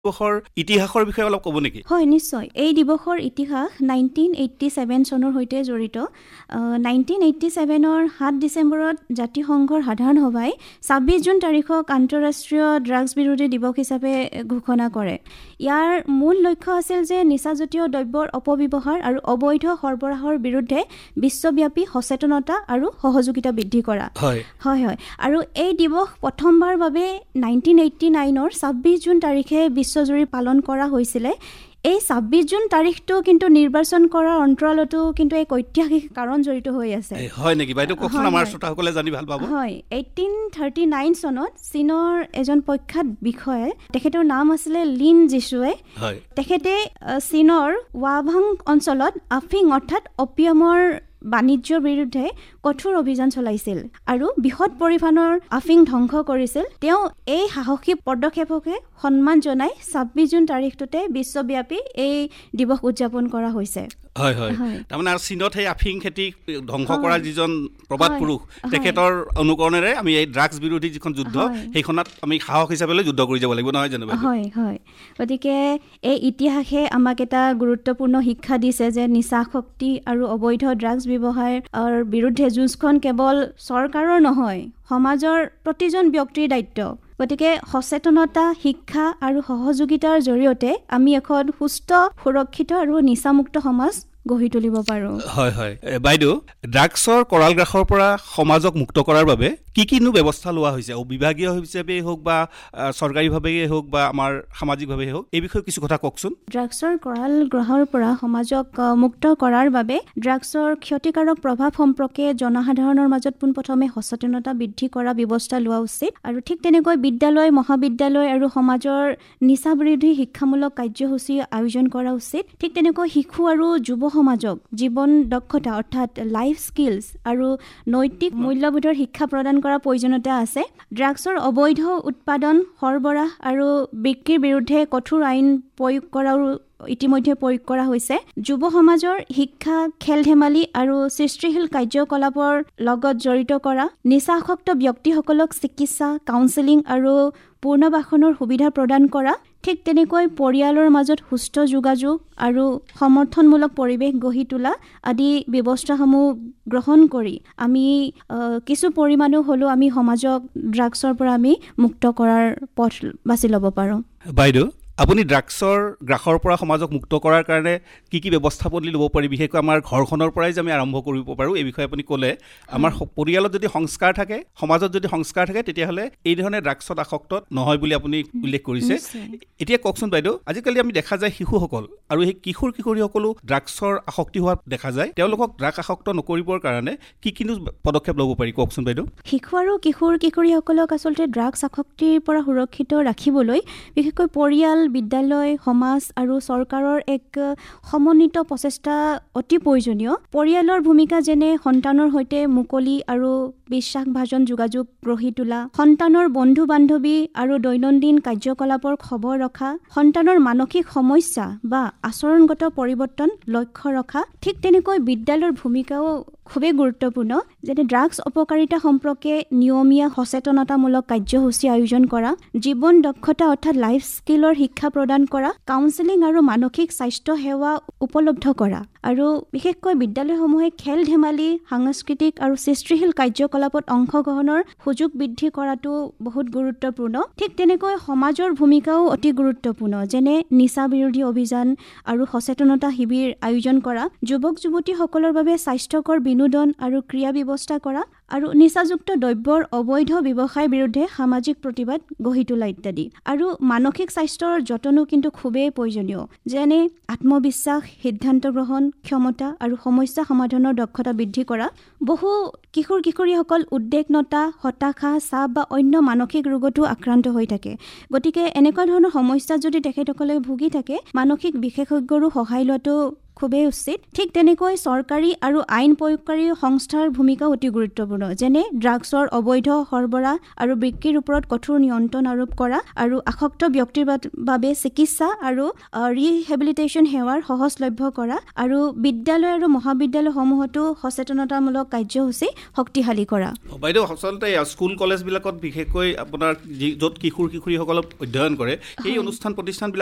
দিৱসৰ ইতিহাসৰ বিষয়ে অলপ ক'ব নেকি? হয়, নিশ্চয়। এই দিৱসৰ ইতিহাস 1987 চনৰ সৈতে জড়িত। 1987ৰ 7 ডিচেম্বৰত জাতিসংঘৰ সাধাৰণ সভাই 26 জুন তাৰিখক আন্তঃৰাষ্ট্ৰীয় ড্ৰাগছ বিৰোধী দিৱস হিচাপে ঘোষণা কৰে। ইয়াৰ মূল লক্ষ্য আছিল যে নিচাজাতীয় দ্ৰব্যৰ অপব্যৱহাৰ আৰু অবৈধ সৰবৰাহৰ বিৰুদ্ধে বিশ্বব্যাপী সচেতনতা আৰু সহযোগিতা বৃদ্ধি কৰা। হয়। আৰু এই দিৱস প্ৰথমবাৰ বাবে 1989ৰ 26 জুন তাৰিখে বিশ্বজুৰি পালন কৰা হৈছিলে। এই 26 জুন তাৰিখটো কিন্তু নিৰ্বাচন কৰাৰ অন্তৰালতো কিন্তু এক ঐতিহাসিক কাৰণ জড়িত হৈ আছে। হয় নেকি বাইদেউ, কওকচোন, আমাৰ শ্ৰোতাসকলে জানি ভাল পাব। হয়, 1839 চনত চীনৰ এজন প্ৰখ্যাত বিষয়া, তেখেতৰ নাম আছিলে লিন জিছুৱে। তেখেতে চীনৰ ৱাভাং অঞ্চলত আফিং অৰ্থাৎ অপিয়ামৰ বাণিজ্যৰ বিৰুদ্ধে কঠোৰ অভিযান চলাইছিল আৰু বৃহৎ পৰিমাণৰ আফিং ধ্বংস কৰিছিল। তেওঁ এই সাহসী পদক্ষেপকে সন্মান জনাই 26 জুন তাৰিখটোতে বিশ্বব্যাপী এই দিৱস উদযাপন কৰা হৈছে। হয়। তাৰমানে আৰু চীনত সেই আফিং খেতি ধ্বংস কৰা যিজন প্ৰবাদ পুৰুষ, তেখেতৰ অনুকৰণেৰে আমি এই ড্ৰাগছ বিৰোধী যিখন যুদ্ধ, সেইখনত আমি সাহস হিচাপে লৈ যুদ্ধ কৰি যাব লাগিব, নহয় জানো? হয়। গতিকে এই ইতিহাসে আমাক এটা গুৰুত্বপূৰ্ণ শিক্ষা দিছে যে নিচাশক্তি আৰু অবৈধ ড্ৰাগছ ব্যৱহাৰৰ বিৰুদ্ধে যুঁজখন কেৱল চৰকাৰৰ নহয়, সমাজৰ প্ৰতিজন ব্যক্তিৰ দায়িত্ব। গতিকে সচেতনতা, শিক্ষা আৰু সহযোগিতাৰ জৰিয়তে আমি এখন সুস্থ, সুৰক্ষিত আৰু নিচামুক্ত সমাজ গঢ়ি তুলিব পাৰোঁ। হয়। বাইদেউ, ড্ৰাগছৰ কৰাল গ্ৰাসৰ পৰা সমাজক মুক্ত কৰাৰ বাবে কিনো ব্যৱস্থা লোৱা হৈছে, বিভাগীয় হিচাপে হওক বা চৰকাৰীভাৱেই হওক বা আমাৰ সামাজিকভাৱেই হওক, এই বিষয়ে কিছু কথা কওকচোন। ড্ৰাগছৰ কৰাল গ্ৰাসৰ পৰা সমাজক মুক্ত কৰাৰ বাবে ড্ৰাগছৰ ক্ষতিকাৰক প্ৰভাৱ সম্পৰ্কে জনসাধাৰণৰ মাজত পোনপ্ৰথমে সচেতনতা বৃদ্ধি কৰা ব্যৱস্থা লোৱা উচিত। আৰু ঠিক তেনেকৈ বিদ্যালয়, মহাবিদ্যালয় আৰু সমাজৰ নিচা বিৰোধী শিক্ষামূলক কাৰ্যসূচী আয়োজন কৰা উচিত। ঠিক তেনেকৈ শিশু আৰু যুৱ সমাজক জীৱন দক্ষতা অৰ্থাৎ লাইফ স্কিলছ আৰু নৈতিক মূল্যবোধৰ শিক্ষা প্ৰদান কৰাৰ প্ৰয়োজনীয়তা আছে। ড্ৰাগছৰ অবৈধ উৎপাদন, সৰবৰাহ আৰু বিক্ৰীৰ বিৰুদ্ধে কঠোৰ আইন ইতিমধ্যে প্ৰয়োগ কৰা হৈছে। যুৱ সমাজৰ শিক্ষা, খেল ধেমালি আৰু সৃষ্টিশীল কাৰ্যকলাপৰ লগত জড়িত কৰা, নিচাসক্ত ব্যক্তিসকলক চিকিৎসা, কাউন্সেলিং আৰু পুনৰ্বাসনৰ সুবিধা প্ৰদান কৰা। ঠিক তেনেকৈ পৰিয়ালৰ মাজত সুস্থ যোগাযোগ আৰু সমৰ্থনমূলক পৰিৱেশ গঢ়ি তোলা আদি ব্যৱস্থাসমূহ গ্ৰহণ কৰি আমি কিছু পৰিমাণেও হ'লেও আমি সমাজক ড্ৰাগছৰ পৰা আমি মুক্ত কৰাৰ পথ বাছি ল'ব পাৰোঁ। বাইদেউ, আপুনি ড্ৰাগছৰ গ্ৰাসৰ পৰা সমাজক মুক্ত কৰাৰ কাৰণে কি ব্যৱস্থাপনা ল'ব পাৰি, বিশেষকৈ আমাৰ ঘৰখনৰ পৰাই যে আমি আৰম্ভ কৰিব পাৰোঁ, এই বিষয়ে আপুনি ক'লে। আমাৰ পৰিয়ালত যদি সংস্কাৰ থাকে, সমাজত যদি সংস্কাৰ থাকে, তেতিয়াহ'লে এই ধৰণে ড্ৰাগছত আসক্ত নহয় বুলি আপুনি উল্লেখ কৰিছে। এতিয়া কওকচোন বাইদেউ, আজিকালি আমি দেখা যায় শিশুসকল আৰু সেই কিশোৰীসকলো ড্ৰাগছৰ আসক্তি হোৱা দেখা যায়। তেওঁলোকক ড্ৰাগ আসক্ত নকৰিবৰ কাৰণে কিনো পদক্ষেপ ল'ব পাৰি, কওকচোন বাইদেউ। শিশু আৰু কিশোৰীসকলক আচলতে ড্ৰাগছ আসক্তিৰ পৰা সুৰক্ষিত ৰাখিবলৈ বিশেষকৈ পৰিয়াল, বিদ্যালয়, সমাজ আৰু চৰকাৰৰ এক সমন্বিত প্ৰচেষ্টা অতি প্ৰয়োজনীয়। পৰিয়ালৰ ভূমিকা যেনে সন্তানৰ সৈতে মুকলি আৰু বিশ্বাসভাজন যোগাযোগ গঢ়ি তোলা, সন্তানৰ বন্ধু বান্ধৱী আৰু দৈনন্দিন কাৰ্যকলাপৰ খবৰ ৰখা, সন্তানৰ মানসিক সমস্যা বা আচৰণগত পৰিৱৰ্তন লক্ষ্য ৰখা। ঠিক তেনেকৈ বিদ্যালয়ৰ ভূমিকাও খুবেই গুৰুত্বপূৰ্ণ, যেনে ড্ৰাগছ অপকাৰিতা সম্পৰ্কে নিয়মীয়া সচেতনতামূলক কাৰ্যসূচী আয়োজন কৰা, জীৱন দক্ষতা অৰ্থাৎ লাইফ স্কিলৰ শিক্ষা প্ৰদান কৰা, কাউন্সেলিং আৰু মানসিক স্বাস্থ্য সেৱা উপলব্ধ কৰা। আৰু বিশেষকৈ বিদ্যালয়সমূহে খেল ধেমালি, সাংস্কৃতিক আৰু সৃষ্টিশীল কাৰ্যকলাপত অংশগ্ৰহণৰ সুযোগ বৃদ্ধি কৰাটো বহুত গুৰুত্বপূৰ্ণ। ঠিক তেনেকৈ সমাজৰ ভূমিকাও অতি গুৰুত্বপূৰ্ণ, যেনে নিচা বিৰোধী অভিযান আৰু সচেতনতা শিবিৰ আয়োজন কৰা, যুৱক যুৱতীসকলৰ বাবে স্বাস্থ্যকৰ বিনোদন আৰু ক্ৰিয়া ব্যৱস্থা কৰা, আৰু নিচাযুক্ত দ্ৰব্যৰ অবৈধ ব্যৱসায়ৰ বিৰুদ্ধে সামাজিক প্ৰতিবাদ গঢ়ি তোলা ইত্যাদি। আৰু মানসিক স্বাস্থ্যৰ যতনো কিন্তু খুবেই প্ৰয়োজনীয়, যেনে আত্মবিশ্বাস, সিদ্ধান্ত গ্ৰহণ ক্ষমতা আৰু সমস্যা সমাধানৰ দক্ষতা বৃদ্ধি কৰা। বহু কিশোৰীসকল উদ্বেগনতা, হতাশা, চাপ বা অন্য মানসিক ৰোগতো আক্ৰান্ত হৈ থাকে। গতিকে এনেকুৱা ধৰণৰ সমস্যা যদি তেখেতসকলে ভুগি থাকে, মানসিক বিশেষজ্ঞৰো সহায় লোৱাটো খুবেই উচিত। ঠিক তেনেকৈ চৰকাৰী আৰু আইন প্ৰয়োগকাৰী সংস্থাৰ ভূমিকাও অতি গুৰুত্বপূৰ্ণ। গুৰুত্বপূৰ্ণ, যেনে ড্ৰাগছৰ অবৈধ সৰবৰাহ আৰু বিক্ৰীৰ ওপৰত কঠোৰ নিয়ন্ত্ৰণ আৰোপ কৰা আৰু আসক্ত ব্যক্তিৰ বাবে চিকিৎসা আৰু ৰিহেবিলিটেশ্যন সেৱাৰ সহজলভ্য কৰা আৰু বিদ্যালয় আৰু মহাবিদ্যালয়সমূহতো সচেতনতামূলক কাৰ্যসূচী শক্তিশালী কৰা। বাইদেউ আচলতে স্কুল কলেজবিলাকত বিশেষকৈ আপোনাৰ য'ত কিশোৰ কিশোৰীসকলক অধ্যয়ন কৰে সেই অনুষ্ঠান প্ৰতিষ্ঠানবিলাক